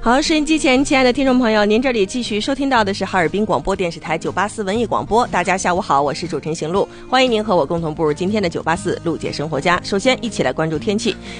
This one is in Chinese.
好，收音机前亲爱的听众朋友，您这里继续收听到的是哈尔滨广播电视台984文艺广播。大家下午好，我是主持人邢璐，欢迎您和我共同步入今天的984路界生活家。首先一起来关注天气。